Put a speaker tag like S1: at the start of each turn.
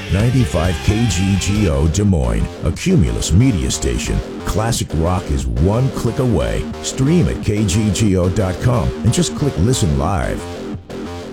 S1: 95 KGGO Des Moines, a Cumulus media station. Classic rock is one click away. Stream at kggo.com and just click listen live.